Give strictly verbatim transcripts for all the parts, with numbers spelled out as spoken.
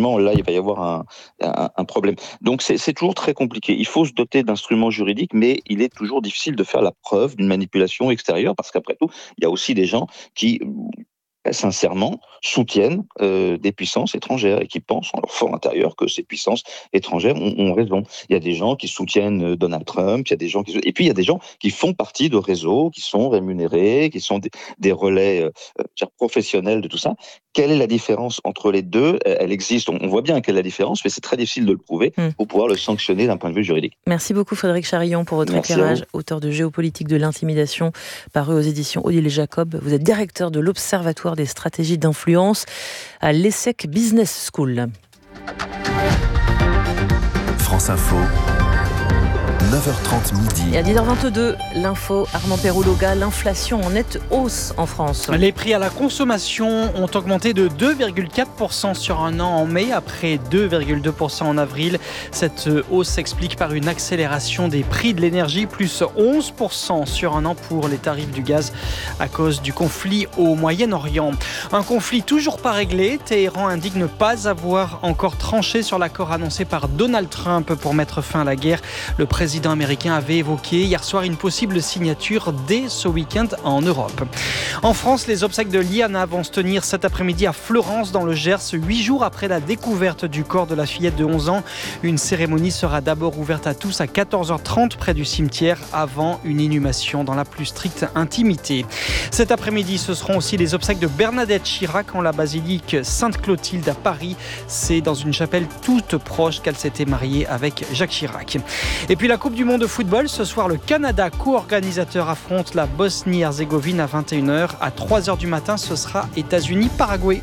effectivement, là, il va y avoir un, un, un problème. Donc, c'est, c'est toujours très compliqué. Il faut se doter d'instruments juridiques, mais il est toujours difficile de faire la preuve d'une manipulation extérieure, parce qu'après tout, il y a aussi des gens qui, sincèrement, soutiennent euh, des puissances étrangères et qui pensent en leur fort intérieur que ces puissances étrangères ont, ont raison. Il y a des gens qui soutiennent Donald Trump, il y a des gens qui... et puis il y a des gens qui font partie de réseaux, qui sont rémunérés, qui sont des, des relais euh, professionnels de tout ça. Quelle est la différence entre les deux ? Elle existe, on voit bien quelle est la différence, mais c'est très difficile de le prouver mmh. pour pouvoir le sanctionner d'un point de vue juridique. Merci beaucoup Frédéric Charillon pour votre Merci éclairage, auteur de Géopolitique de l'intimidation, paru aux éditions Odile Jacob. Vous êtes directeur de l'Observatoire des stratégies d'influence à l'ESSEC Business School. France Info. neuf heures trente midi. Et à dix heures vingt-deux, l'info, Armand Perrouloga, l'inflation en nette hausse en France. Les prix à la consommation ont augmenté de deux virgule quatre pour cent sur un an en mai, après deux virgule deux pour cent en avril. Cette hausse s'explique par une accélération des prix de l'énergie, plus onze pour cent sur un an pour les tarifs du gaz à cause du conflit au Moyen-Orient. Un conflit toujours pas réglé. Téhéran indique ne pas avoir encore tranché sur l'accord annoncé par Donald Trump pour mettre fin à la guerre. Le président Le président américain avait évoqué hier soir une possible signature dès ce week-end en Europe. En France, les obsèques de Liana vont se tenir cet après-midi à Florence dans le Gers, huit jours après la découverte du corps de la fillette de onze ans. Une cérémonie sera d'abord ouverte à tous à quatorze heures trente près du cimetière avant une inhumation dans la plus stricte intimité. Cet après-midi, ce seront aussi les obsèques de Bernadette Chirac en la basilique Sainte-Clotilde à Paris. C'est dans une chapelle toute proche qu'elle s'était mariée avec Jacques Chirac. Et puis la Coupe du monde de football, ce soir le Canada, co-organisateur, affronte la Bosnie-Herzégovine à vingt et une heures. À trois heures du matin, ce sera États-Unis-Paraguay.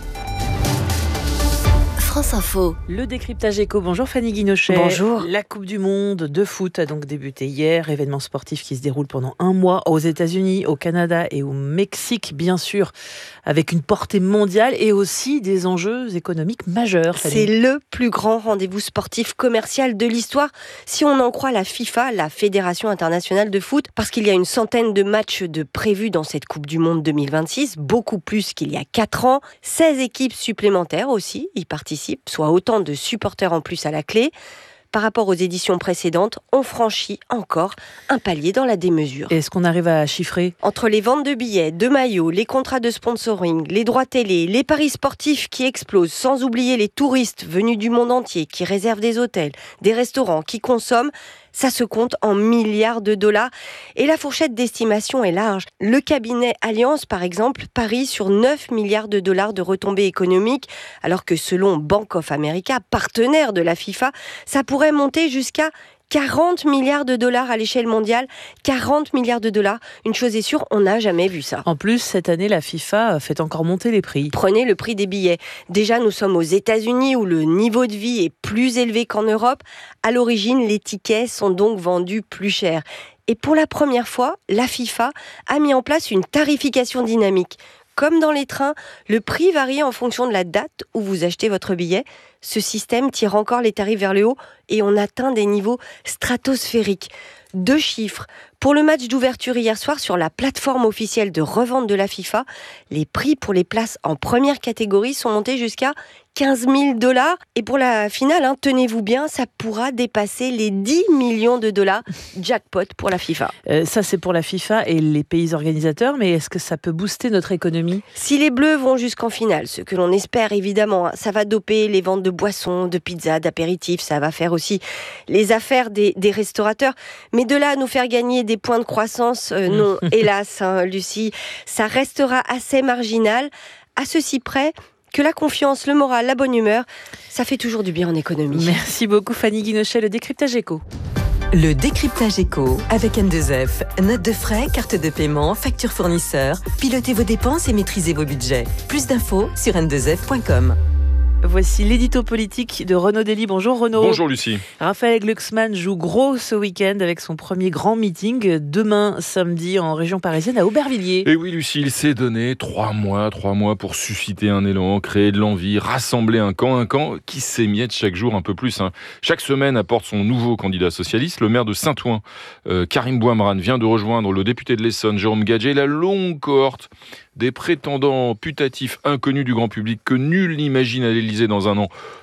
France Info. Le décryptage éco. Bonjour Fanny Guinochet. Bonjour. La Coupe du monde de foot a donc débuté hier. Événement sportif qui se déroule pendant un mois aux États-Unis, au Canada et au Mexique, bien sûr, avec une portée mondiale et aussi des enjeux économiques majeurs. Fanny. C'est le plus grand rendez-vous sportif commercial de l'histoire, si on en croit la FIFA, la Fédération internationale de foot, parce qu'il y a une centaine de matchs de prévus dans cette Coupe du monde deux mille vingt-six, beaucoup plus qu'il y a quatre ans. seize équipes supplémentaires aussi y participent, soit autant de supporters en plus à la clé. Par rapport aux éditions précédentes, on franchit encore un palier dans la démesure. Est-ce qu'on arrive à chiffrer ? Entre les ventes de billets, de maillots, les contrats de sponsoring, les droits télé, les paris sportifs qui explosent, sans oublier les touristes venus du monde entier qui réservent des hôtels, des restaurants, qui consomment, ça se compte en milliards de dollars. Et la fourchette d'estimation est large. Le cabinet Allianz, par exemple, parie sur neuf milliards de dollars de retombées économiques, alors que selon Bank of America, partenaire de la FIFA, ça pourrait monter jusqu'à quarante milliards de dollars à l'échelle mondiale. quarante milliards de dollars. Une chose est sûre, on n'a jamais vu ça. En plus, cette année, la FIFA fait encore monter les prix. Prenez le prix des billets. Déjà, nous sommes aux États-Unis où le niveau de vie est plus élevé qu'en Europe. À l'origine, les tickets sont donc vendus plus cher. Et pour la première fois, la FIFA a mis en place une tarification dynamique. Comme dans les trains, le prix varie en fonction de la date où vous achetez votre billet. Ce système tire encore les tarifs vers le haut et on atteint des niveaux stratosphériques. Deux chiffres. Pour le match d'ouverture hier soir sur la plateforme officielle de revente de la FIFA, les prix pour les places en première catégorie sont montés jusqu'à quinze mille dollars. Et pour la finale, hein, tenez-vous bien, ça pourra dépasser les dix millions de dollars. Jackpot pour la FIFA. Euh, ça, c'est pour la FIFA et les pays organisateurs, mais est-ce que ça peut booster notre économie ? Si les Bleus vont jusqu'en finale, ce que l'on espère évidemment, hein, ça va doper les ventes de boissons, de pizzas, d'apéritifs, ça va faire aussi les affaires des, des restaurateurs. Mais de là à nous faire gagner des points de croissance, euh, non, hélas, hein, Lucie, ça restera assez marginal, à ceci près que la confiance, le moral, la bonne humeur, ça fait toujours du bien en économie. Merci beaucoup Fanny Guinochet, le décryptage éco. Le décryptage éco avec N deux F. Note de frais, carte de paiement, facture fournisseur. Pilotez vos dépenses et maîtrisez vos budgets. Plus d'infos sur n deux f point com. Voici l'édito politique de Renaud Dely. Bonjour Renaud. Bonjour Lucie. Raphaël Glucksmann joue gros ce week-end avec son premier grand meeting demain samedi en région parisienne à Aubervilliers. Et oui Lucie, il s'est donné trois mois, trois mois pour susciter un élan, créer de l'envie, rassembler un camp, un camp qui s'émiette chaque jour un peu plus. Hein. Chaque semaine apporte son nouveau candidat socialiste, le maire de Saint-Ouen, euh, Karim Bouamran, vient de rejoindre le député de l'Essonne, Jérôme Gadget, la longue cohorte des prétendants putatifs inconnus du grand public que nul n'imagine à l'Élysée dans un an